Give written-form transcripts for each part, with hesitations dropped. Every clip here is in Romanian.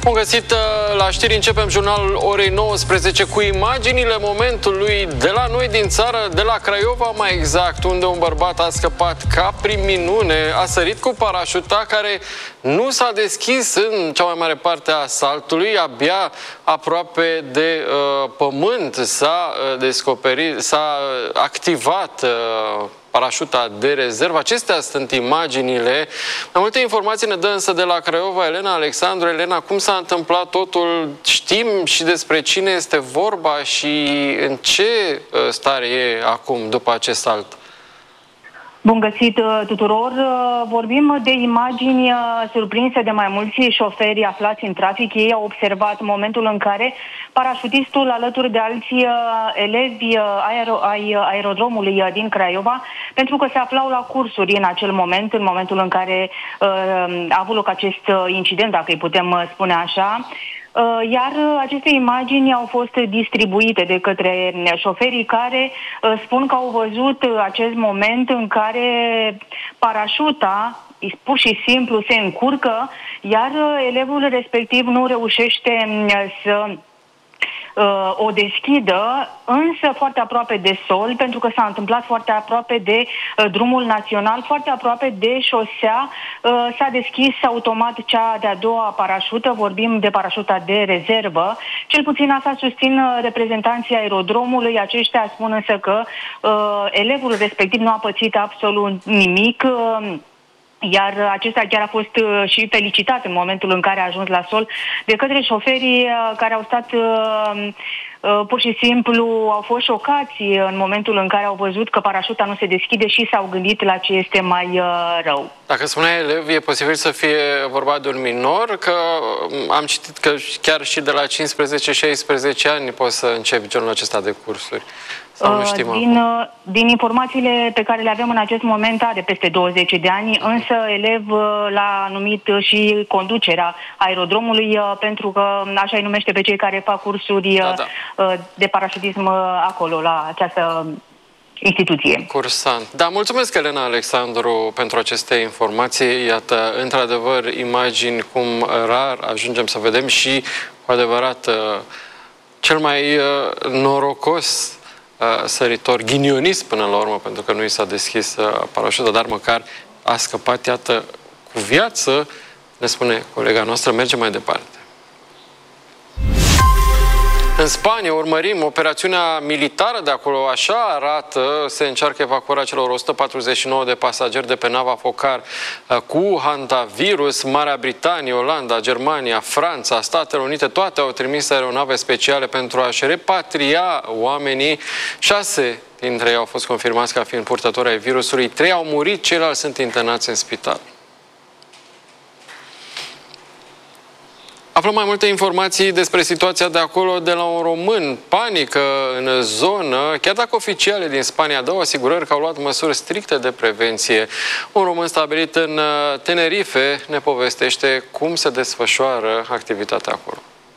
Bun găsit la știri, începem jurnalul orei 19 cu imaginile momentului de la noi din țară, de la Craiova mai exact, unde un bărbat a scăpat ca prin minune, a sărit cu parașuta care nu s-a deschis în cea mai mare parte a saltului, abia aproape de pământ s-a descoperit, s-a activat parașuta de rezervă. Acestea sunt imaginile. Mai multe informații ne dă însă de la Craiova Elena Alexandru. Elena, cum s-a întâmplat totul? Știm și despre cine este vorba și în ce stare e acum după acest salt? Bun găsit tuturor! Vorbim de imagini surprinse de mai mulți șoferi aflați în trafic. Ei au observat momentul în care parașutistul, alături de alții elevi ai aerodromului din Craiova, pentru că se aflau la cursuri în acel moment, în momentul în care a avut loc acest incident, dacă îi putem spune așa. Iar aceste imagini au fost distribuite de către șoferii care spun că au văzut acest moment în care parașuta pur și simplu se încurcă, iar elevul respectiv nu reușește să o deschidă, însă foarte aproape de sol, pentru că s-a întâmplat foarte aproape de drumul național, foarte aproape de șosea, s-a deschis automat cea de-a doua parașută, vorbim de parașuta de rezervă. Cel puțin asta susțin reprezentanții aerodromului, aceștia spun însă că elevul respectiv nu a pățit absolut nimic, iar acesta chiar a fost și felicitat în momentul în care a ajuns la sol de către șoferii care au stat pur și simplu, au fost șocați în momentul în care au văzut că parașuta nu se deschide și s-au gândit la ce este mai rău. Dacă spunea elev, e posibil să fie vorba de un minor, că am citit că chiar și de la 15-16 ani poți să începi genul acesta de cursuri. Din informațiile pe care le avem în acest moment are peste 20 de ani, însă elev l-a numit și conducerea aerodromului, pentru că așa îi numește pe cei care fac cursuri de parașutism acolo, la această instituție. Cursant. Da, mulțumesc, Elena Alexandru, pentru aceste informații. Iată, într-adevăr, imagini cum rar ajungem să vedem și, cu adevărat, cel mai norocos săritor, ghinionist până la urmă, pentru că nu i s-a deschis parașuta, dar măcar a scăpat, iată, cu viață, ne spune colega noastră. Mergem mai departe. În Spania urmărim operațiunea militară de acolo, așa arată, se încearcă evacuarea celor 149 de pasageri de pe nava focar cu hantavirus. Marea Britanie, Olanda, Germania, Franța, Statele Unite, toate au trimis aeronave speciale pentru a-și repatria oamenii. 6 dintre ei au fost confirmați ca fiind purtători ai virusului, 3 au murit, ceilalți sunt internați în spital. Aflăm mai multe informații despre situația de acolo de la un român. Panică în zonă, chiar dacă oficiale din Spania dau asigurări că au luat măsuri stricte de prevenție. Un român stabilit în Tenerife ne povestește cum se desfășoară activitatea acolo.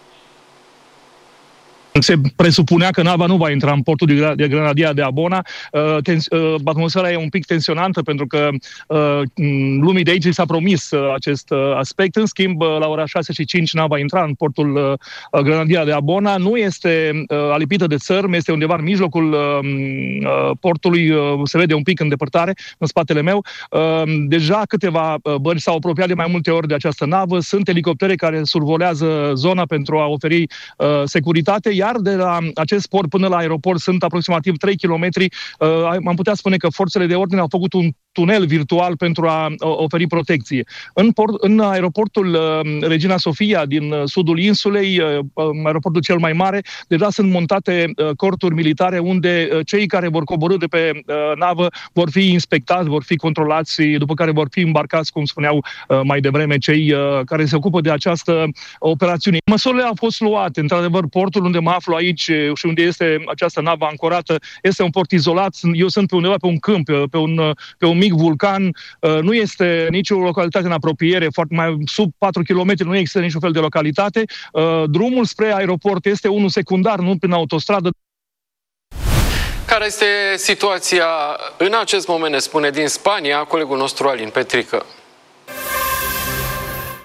Se presupunea că nava nu va intra în portul de Granadilla de Abona. Atmosfera e un pic tensionantă pentru că lumii de aici s-a promis acest aspect. În schimb, la ora 6:05 nava intra în portul Granadilla de Abona. Nu este alipită de țărm, este undeva în mijlocul portului, se vede un pic în depărtare, în spatele meu. Deja câteva bărci s-au apropiat de mai multe ori de această navă. Sunt elicoptere care survolează zona pentru a oferi securitate. Iar de la acest port până la aeroport sunt aproximativ 3 km. Am putea spune că forțele de ordine au făcut un tunel virtual pentru a oferi protecție. În aeroportul Regina Sofia din sudul insulei, aeroportul cel mai mare, deja sunt montate corturi militare unde cei care vor coborî de pe navă vor fi inspectați, vor fi controlați, după care vor fi îmbarcați, cum spuneau mai devreme cei care se ocupă de această operațiune. Măsurile au fost luate. Într-adevăr, portul unde mă aflu aici și unde este această navă ancorată este un port izolat. Eu sunt undeva pe un câmp, pe un mic vulcan. Nu este nicio localitate în apropiere, mai sub 4 km nu există niciun fel de localitate. Drumul spre aeroport este unul secundar, nu prin autostradă. Care este situația în acest moment, ne spune din Spania colegul nostru Alin Petrică.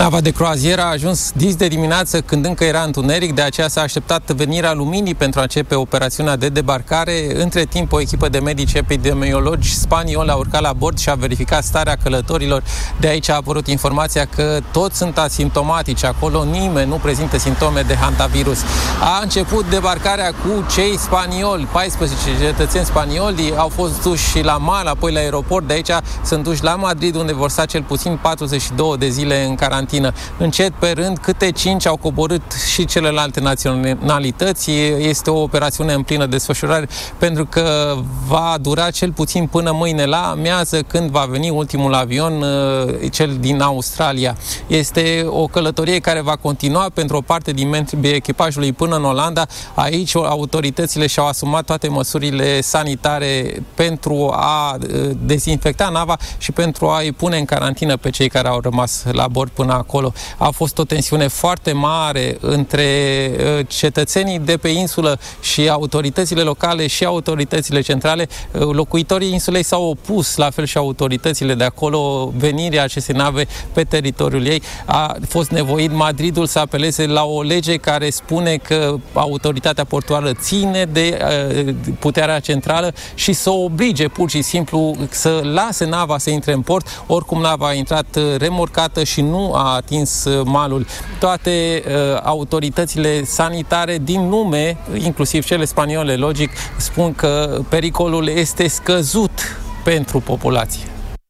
Nava de croazieră a ajuns dis de dimineață când încă era întuneric, de aceea s-a așteptat venirea luminii pentru a începe operațiunea de debarcare. Între timp, o echipă de medici epidemiologi spanioli a urcat la bord și a verificat starea călătorilor. De aici a apărut informația că toți sunt asimptomatici. Acolo nimeni nu prezintă simptome de hantavirus. A început debarcarea cu cei spanioli. 14 cetățeni spanioli au fost duși la mal, apoi la aeroport. De aici sunt duși la Madrid, unde vor sta cel puțin 42 de zile în carantină. Încet pe rând, câte 5 au coborât și celelalte naționalități. Este o operațiune în plină desfășurare, pentru că va dura cel puțin până mâine la amiază, când va veni ultimul avion, cel din Australia. Este o călătorie care va continua pentru o parte din membrii echipajului până în Olanda. Aici autoritățile și-au asumat toate măsurile sanitare pentru a dezinfecta nava și pentru a-i pune în carantină pe cei care au rămas la bord până acolo. A fost o tensiune foarte mare între cetățenii de pe insulă și autoritățile locale și autoritățile centrale. Locuitorii insulei s-au opus, la fel și autoritățile de acolo, venirea acestei nave pe teritoriul ei. A fost nevoit Madridul să apeleze la o lege care spune că autoritatea portuară ține de puterea centrală și să oblige pur și simplu să lase nava să intre în port. Oricum, nava a intrat remorcată și nu a atins malul. Toate autoritățile sanitare din lume, inclusiv cele spaniole, logic, spun că pericolul este scăzut pentru populație.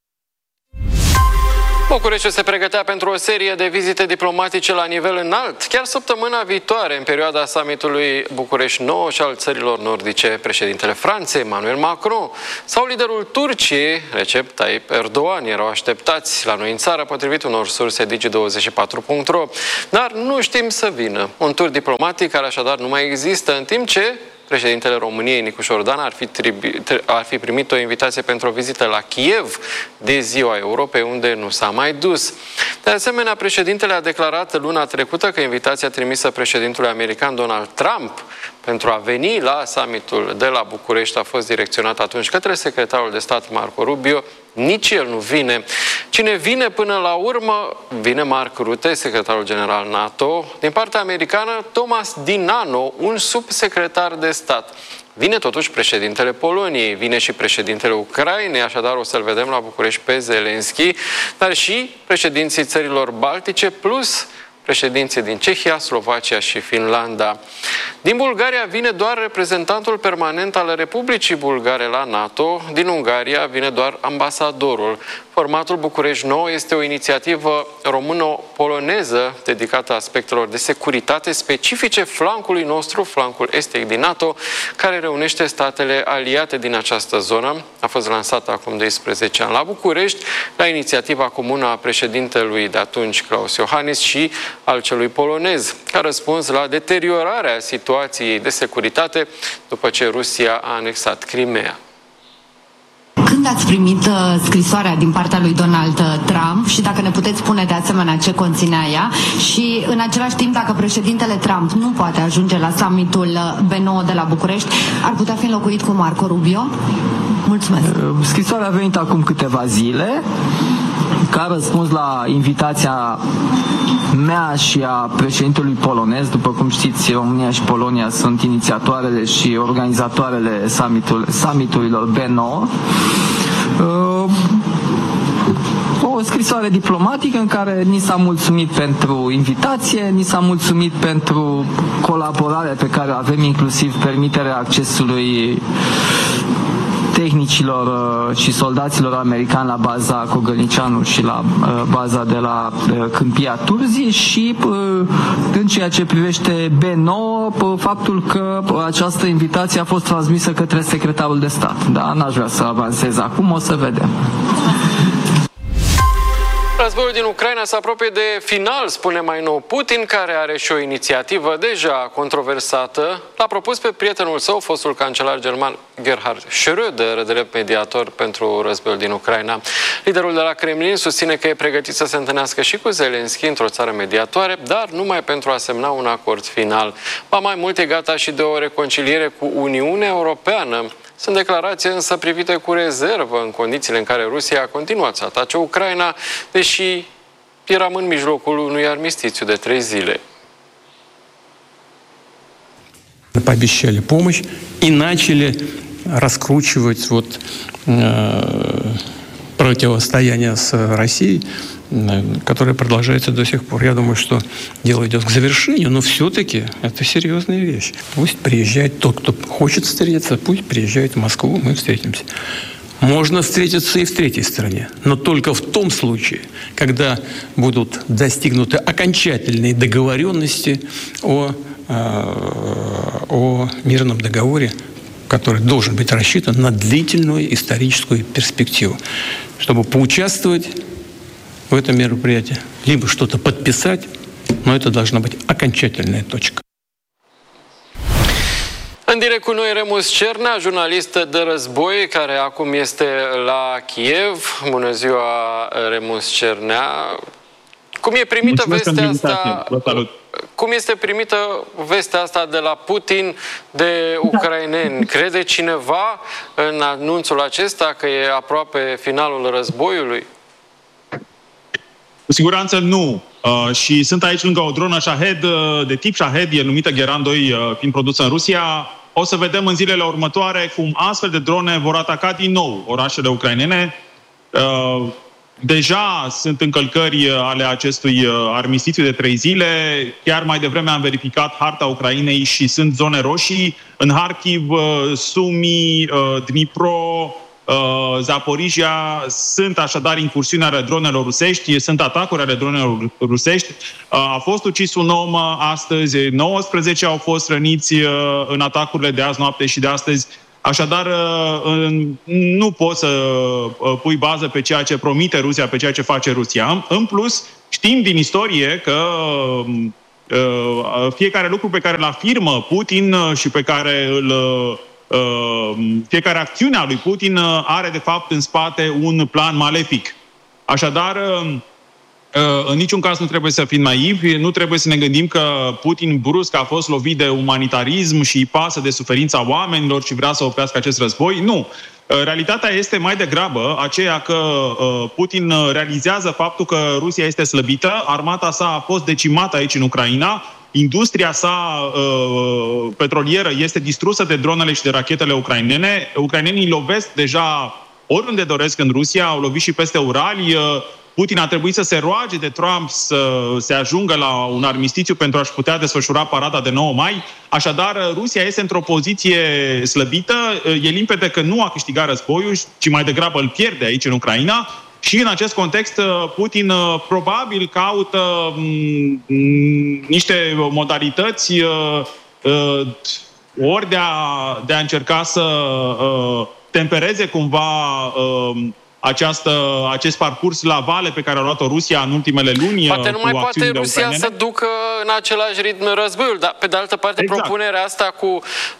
Bucureștiul se pregătea pentru o serie de vizite diplomatice la nivel înalt, chiar săptămâna viitoare, în perioada summitului București 9 și al țărilor nordice. Președintele Franței, Emmanuel Macron, sau liderul Turciei, Recep Tayyip Erdogan, erau așteptați la noi în țară, potrivit unor surse Digi24.ro. Dar nu știm să vină. Un tur diplomatic care așadar nu mai există, în timp ce președintele României, Nicu Șordan, ar fi primit o invitație pentru o vizită la Kiev de Ziua Europei, unde nu s-a mai dus. De asemenea, președintele a declarat luna trecută că invitația trimisă președintelui american Donald Trump pentru a veni la summitul de la București a fost direcționată atunci către secretarul de stat Marco Rubio. Nici el nu vine. Cine vine până la urmă? Vine Mark Rutte, secretarul general NATO. Din partea americană, Thomas Dinano, un subsecretar de stat. Vine totuși președintele Poloniei, vine și președintele Ucrainei, așadar o să-l vedem la București pe Zelenski, dar și președinții țărilor baltice, plus președinții din Cehia, Slovacia și Finlanda. Din Bulgaria vine doar reprezentantul permanent al Republicii Bulgare la NATO, din Ungaria vine doar ambasadorul. Formatul București 9 este o inițiativă româno-poloneză dedicată aspectelor de securitate specifice flancului nostru, flancul estic din NATO, care reunește statele aliate din această zonă. A fost lansată acum 12 ani la București, la inițiativa comună a președintelui de atunci, Klaus Iohannis, și al celui polonez, ca răspuns la deteriorarea situației de securitate după ce Rusia a anexat Crimea. Când ați primit scrisoarea din partea lui Donald Trump și dacă ne puteți spune de asemenea ce conținea ea și în același timp dacă președintele Trump nu poate ajunge la summitul B9 de la București, ar putea fi înlocuit cu Marco Rubio? Mulțumesc! Scrisoarea a venit acum câteva zile ca răspuns la invitația mea și a președintelui polonez. După cum știți, România și Polonia sunt inițiatoarele și organizatoarele summiturilor B9. O scrisoare diplomatică în care ni s-a mulțumit pentru invitație, ni s-a mulțumit pentru colaborarea pe care o avem, inclusiv permiterea accesului tehnicilor și soldaților americani la baza Cogălnicianu și la baza de la Câmpia Turzii și în ceea ce privește B9, faptul că această invitație a fost transmisă către secretarul de stat. Da, n-aș vrea să avansez acum, o să vedem. Războiul din Ucraina se apropie de final, spune mai nou Putin, care are și o inițiativă deja controversată. L-a propus pe prietenul său, fostul cancelar german Gerhard Schröder, drept mediator pentru războiul din Ucraina. Liderul de la Kremlin susține că e pregătit să se întâlnească și cu Zelenski într-o țară mediatoare, dar numai pentru a semna un acord final. Ba mai mult, e gata și de o reconciliere cu Uniunea Europeană. Sunt declarații însă privite cu rezervă în condițiile în care Rusia a continuat să atace Ucraina, deși eram în mijlocul unui armistițiu de 3 zile. Пообещали помощь и начали раскручивать противостояние с Россией, которое продолжается до сих пор. Я думаю, что дело идет к завершению, но все-таки это серьезная вещь. Пусть приезжает тот, кто хочет встретиться, пусть приезжает в Москву, мы встретимся. Можно встретиться и в третьей стране, но только в том случае, когда будут достигнуты окончательные договоренности о мирном договоре, который должен быть рассчитан на длительную историческую перспективу, чтобы поучаствовать в этом мероприятии, либо что-то подписать, но это должна быть окончательная точка. În direct cu noi Remus Cernea, jurnalist de război, care acum este la Kiev. Bună ziua, Remus Cernea. Cum e primită vestea asta? Cum este primită vestea asta de la Putin, de ucraineni? Crede cineva în anunțul acesta că e aproape finalul războiului? Cu siguranță nu. Și sunt aici lângă o dronă Shahed, de tip Shahed, e numită Geran 2, fiind produsă în Rusia. O să vedem în zilele următoare cum astfel de drone vor ataca din nou orașele ucrainene. Deja sunt încălcări ale acestui armistițiu de 3 zile. Chiar mai devreme am verificat harta Ucrainei și sunt zone roșii. În Harkiv, Sumi, Dnipro, Zaporizhia sunt așadar incursiuni ale dronelor rusești, sunt atacuri ale dronelor rusești. A fost ucis un om astăzi, 19 au fost răniți în atacurile de azi noapte și de astăzi. Așadar, nu poți să pui bază pe ceea ce promite Rusia, pe ceea ce face Rusia. În plus, știm din istorie că fiecare lucru pe care îl afirmă Putin și pe care fiecare acțiune a lui Putin are de fapt în spate un plan malefic. Așadar, în niciun caz nu trebuie să fim naivi, nu trebuie să ne gândim că Putin brusc a fost lovit de umanitarism și îi pasă de suferința oamenilor și vrea să oprească acest război. Nu. Realitatea este mai degrabă aceea că Putin realizează faptul că Rusia este slăbită, armata sa a fost decimată aici în Ucraina, industria sa petrolieră este distrusă de dronele și de rachetele ucrainene. Ucrainenii lovesc deja oriunde doresc în Rusia, au lovit și peste Urali. Putin a trebuit să se roage de Trump să se ajungă la un armistițiu pentru a-și putea desfășura parada de 9 mai. Așadar, Rusia este într-o poziție slăbită. E limpede că nu a câștigat războiul, ci mai degrabă îl pierde aici în Ucraina. Și în acest context, Putin probabil caută niște modalități ori de a încerca să tempereze cumva acest parcurs la vale pe care a luat-o Rusia în ultimele luni. Poate nu mai poate Rusia să ducă în același ritm războiul, dar pe de altă parte exact. Propunerea asta cu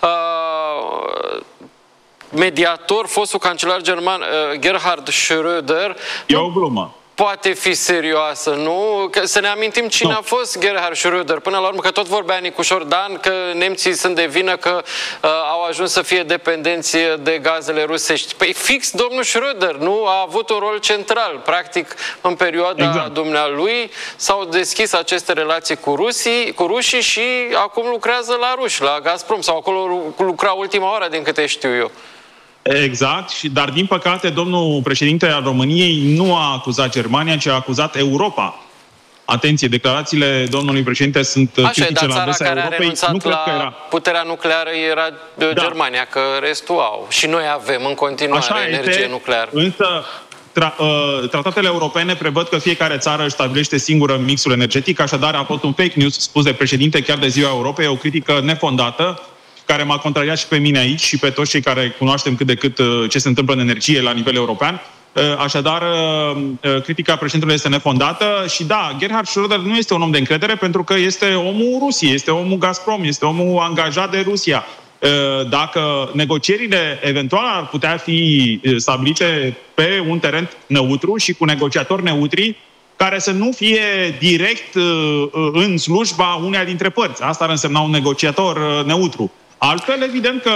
mediator, fostul cancelar german Gerhard Schröder, e o glumă. Poate fi serioasă, nu? Că să ne amintim cine a fost Gerhard Schröder. Până la urmă, că tot vorbea Nicușor Dan că nemții sunt de vină că au ajuns să fie dependenți de gazele rusești. Păi fix domnul Schröder, nu? A avut un rol central. Practic, în perioada dumnealui s-au deschis aceste relații cu rușii și acum lucrează la ruși, la Gazprom, sau acolo lucra ultima oară, din câte știu eu. Exact, dar din păcate domnul președinte al României nu a acuzat Germania, ci a acuzat Europa. Atenție, declarațiile domnului președinte sunt critice la adresa Europei. Care a renunțat la puterea nucleară era Germania, că restul au. Și noi avem în continuare energie nucleară. Însă tratatele europene prevăd că fiecare țară își stabilește singură mixul energetic, așadar a fost un fake news spus de președinte chiar de Ziua Europei, o critică nefondată, care m-a contrariat și pe mine aici și pe toți cei care cunoaștem cât de cât ce se întâmplă în energie la nivel european. Așadar, critica președintelui este nefondată și da, Gerhard Schröder nu este un om de încredere pentru că este omul Rusiei, este omul Gazprom, este omul angajat de Rusia. Dacă negocierile eventual ar putea fi stabilite pe un teren neutru și cu negociatori neutri, care să nu fie direct în slujba uneia dintre părți. Asta ar însemna un negociator neutru. Altfel, evident că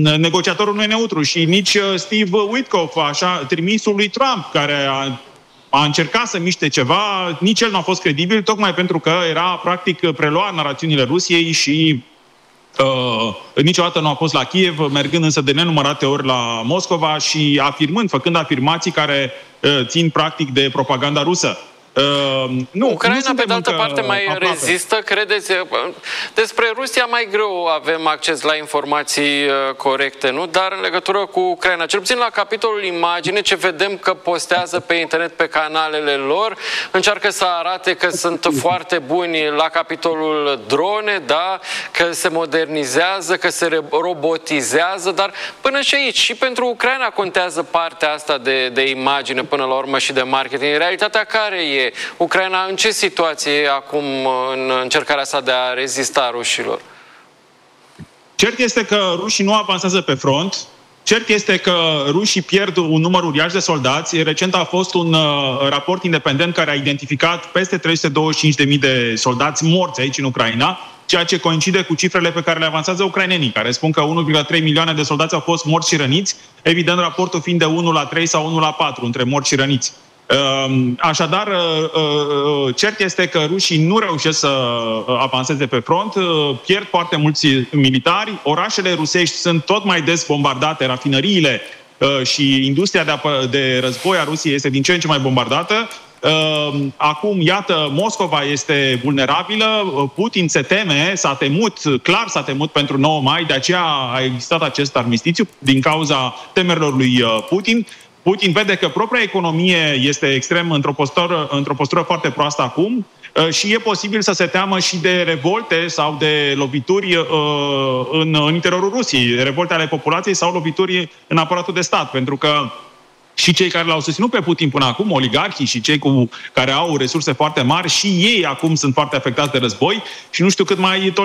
negociatorul nu e neutru și nici Steve Witkoff, așa, trimisul lui Trump, care a încercat să miște ceva, nici el nu a fost credibil, tocmai pentru că era, practic, prelua narațiunile Rusiei și niciodată nu a fost la Kiev, mergând însă de nenumărate ori la Moscova și făcând afirmații care țin, practic, de propaganda rusă. Ucraina, pe de altă parte, mai rezistă, credeți? Despre Rusia mai greu avem acces la informații corecte, nu? Dar în legătură cu Ucraina, cel puțin la capitolul imagine, ce vedem că postează pe internet, pe canalele lor, încearcă să arate că sunt foarte buni la capitolul drone, da? Că se modernizează, că se robotizează, dar până și aici, și pentru Ucraina contează partea asta de imagine până la urmă și de marketing. Realitatea care e? Ucraina în ce situație e acum în încercarea sa de a rezista rușilor? Cert este că rușii nu avansează pe front. Cert este că rușii pierd un număr uriaș de soldați. Recent a fost un raport independent care a identificat peste 325.000 de soldați morți aici în Ucraina, ceea ce coincide cu cifrele pe care le avansează ucrainenii, care spun că 1,3 milioane de soldați au fost morți și răniți, evident raportul fiind de 1 la 3 sau 1 la 4 între morți și răniți. Așadar, cert este că rușii nu reușesc să avanseze pe front, pierd foarte mulți militari, orașele rusești sunt tot mai des bombardate, rafinăriile și industria de război a Rusiei este din ce în ce mai bombardată. Acum, iată, Moscova este vulnerabilă, Putin se teme, s-a temut pentru 9 mai, de aceea a existat acest armistițiu din cauza temerilor lui Putin. Putin vede că propria economie este extrem într-o postură foarte proastă acum și e posibil să se teamă și de revolte sau de lovituri în interiorul Rusiei, revolte ale populației sau lovituri în aparatul de stat, pentru că și cei care l-au susținut pe Putin până acum, oligarhii și cei care au resurse foarte mari, și ei acum sunt foarte afectați de război și nu știu cât mai